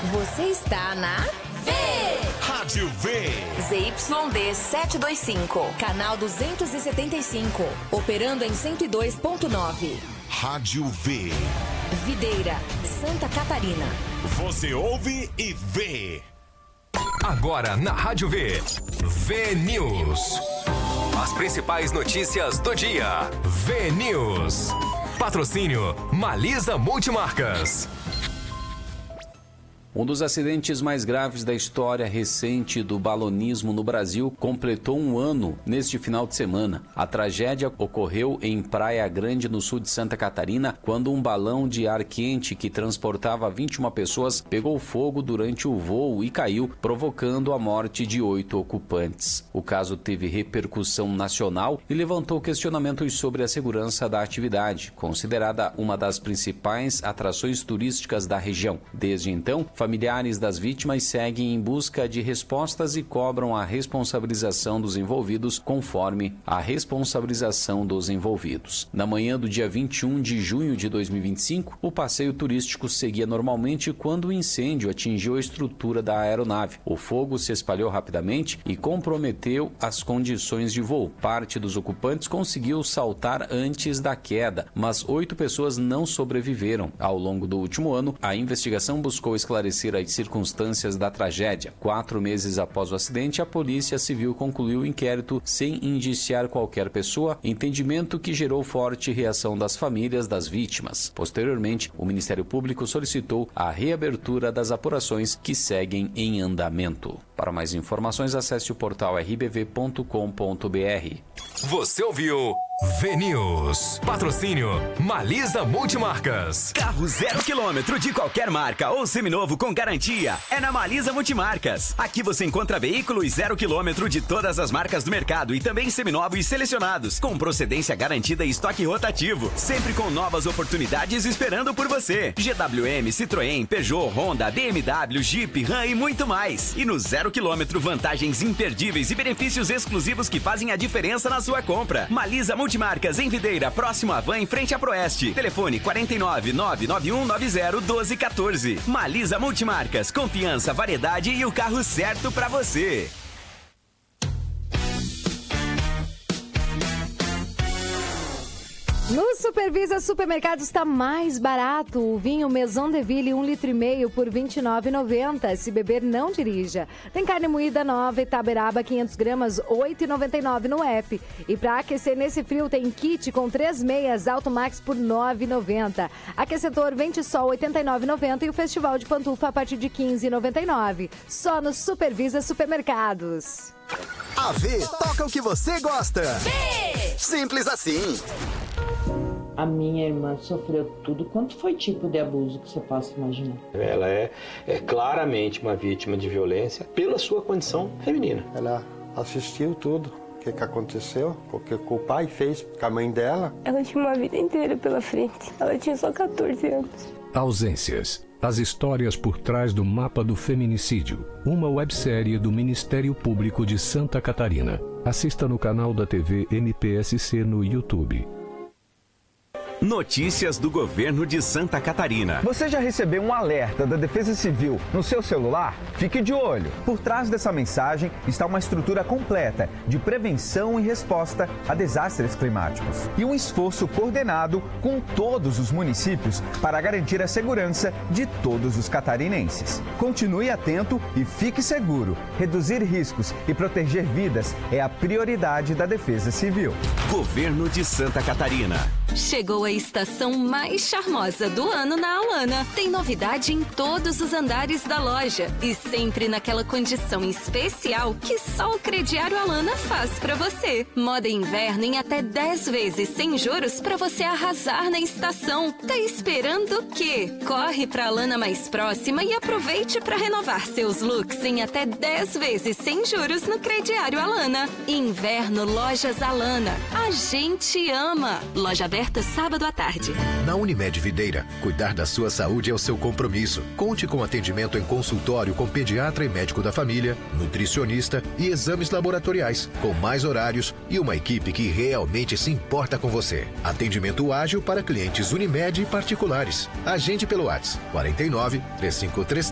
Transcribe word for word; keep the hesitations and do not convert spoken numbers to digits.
Você está na V. Rádio V. Z Y D setecentos e vinte e cinco, canal duzentos e setenta e cinco, operando em cento e dois ponto nove. Rádio V. Videira, Santa Catarina. Você ouve e vê. Agora na Rádio V. V News. As principais notícias do dia. V News. Patrocínio Malisa Multimarcas. Um dos acidentes mais graves da história recente do balonismo no Brasil completou um ano neste final de semana. A tragédia ocorreu em Praia Grande, no sul de Santa Catarina, quando um balão de ar quente que transportava vinte e uma pessoas pegou fogo durante o voo e caiu, provocando a morte de oito ocupantes. O caso teve repercussão nacional e levantou questionamentos sobre a segurança da atividade, considerada uma das principais atrações turísticas da região. Desde então, familiares das vítimas seguem em busca de respostas e cobram a responsabilização dos envolvidos conforme a responsabilização dos envolvidos. Na manhã do dia vinte e um de junho de dois mil e vinte e cinco, o passeio turístico seguia normalmente quando o incêndio atingiu a estrutura da aeronave. O fogo se espalhou rapidamente e comprometeu as condições de voo. Parte dos ocupantes conseguiu saltar antes da queda, mas oito pessoas não sobreviveram. Ao longo do último ano, a investigação buscou esclarecer as circunstâncias da tragédia. Quatro meses após o acidente, a Polícia Civil concluiu o inquérito sem indiciar qualquer pessoa, entendimento que gerou forte reação das famílias das vítimas. Posteriormente, o Ministério Público solicitou a reabertura das apurações que seguem em andamento. Para mais informações, acesse o portal r b v ponto com ponto b r. Você ouviu V News. Patrocínio Malisa Multimarcas. Carro zero quilômetro de qualquer marca ou seminovo com garantia é na Malisa Multimarcas. Aqui você encontra veículos zero quilômetro de todas as marcas do mercado e também seminovos selecionados, com procedência garantida e estoque rotativo, sempre com novas oportunidades esperando por você. G W M, Citroën, Peugeot, Honda, B M W, Jeep, Ram e muito mais. E no zero quilômetro, vantagens imperdíveis e benefícios exclusivos que fazem a diferença na sua compra. Malisa Multimarcas em Videira, próximo à Van, em frente à Proeste. Telefone quatro nove, nove nove um nove zero, um dois um quatro. Malisa Multimarcas, confiança, variedade e o carro certo pra você. No Supervisa Supermercados está mais barato. O vinho Maison de Ville, um litro e meio por vinte e nove reais e noventa centavos. Se beber, não dirija. Tem carne moída nova, Itaberaba, quinhentas gramas, oito reais e noventa e nove centavos no app. E para aquecer nesse frio, tem kit com três meias Alto Max por nove reais e noventa centavos. Aquecedor Vente Sol, oitenta e nove reais e noventa centavos. E o Festival de Pantufa a partir de quinze reais e noventa e nove centavos. Só no Supervisa Supermercados. A V toca o que você gosta. V. Simples assim. A minha irmã sofreu tudo. Quanto foi tipo de abuso que você possa imaginar? Ela é, é claramente uma vítima de violência pela sua condição feminina. Ela assistiu tudo, o que, que aconteceu, o que o pai fez com a mãe dela. Ela tinha uma vida inteira pela frente. Ela tinha só quatorze anos. Ausências. As histórias por trás do mapa do feminicídio. Uma websérie do Ministério Público de Santa Catarina. Assista no canal da T V M P S C no YouTube. Notícias do Governo de Santa Catarina. Você já recebeu um alerta da Defesa Civil no seu celular? Fique de olho. Por trás dessa mensagem está uma estrutura completa de prevenção e resposta a desastres climáticos. E um esforço coordenado com todos os municípios para garantir a segurança de todos os catarinenses. Continue atento e fique seguro. Reduzir riscos e proteger vidas é a prioridade da Defesa Civil. Governo de Santa Catarina. Chegou a estação mais charmosa do ano na Alana. Tem novidade em todos os andares da loja e sempre naquela condição especial que só o crediário Alana faz pra você. Moda inverno em até dez vezes sem juros pra você arrasar na estação. Tá esperando o quê? Corre pra Alana mais próxima e aproveite pra renovar seus looks em até dez vezes sem juros no crediário Alana. Inverno Lojas Alana. A gente ama. Loja aberta sábado à tarde. Na Unimed Videira, cuidar da sua saúde é o seu compromisso. Conte com atendimento em consultório com pediatra e médico da família, nutricionista e exames laboratoriais, com mais horários e uma equipe que realmente se importa com você. Atendimento ágil para clientes Unimed e particulares. Agende pelo WhatsApp quarenta e nove, três cinco três